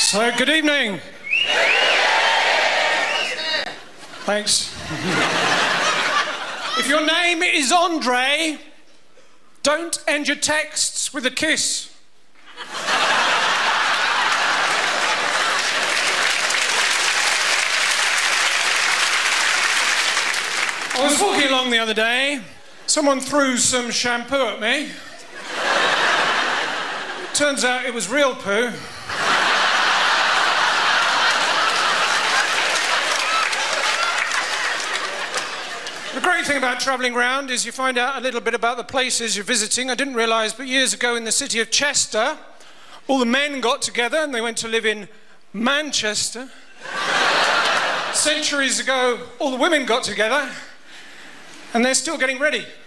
So, good evening. Thanks. If your name is Andre, don't end your texts with a kiss. I was walking along the other day. Someone threw some shampoo at me. Turns out it was real poo. The great thing about travelling around is you find out a little bit about the places you're visiting. I didn't realise, but years ago in the city of Chester, all the men got together and they went to live in Manchester. Centuries ago, all the women got together and they're still getting ready.